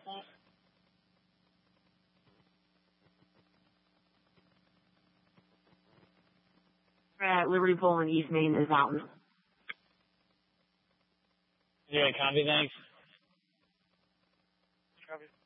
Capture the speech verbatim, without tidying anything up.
At Liberty Pole in East Main is out. Yeah, copy, thanks. Copy.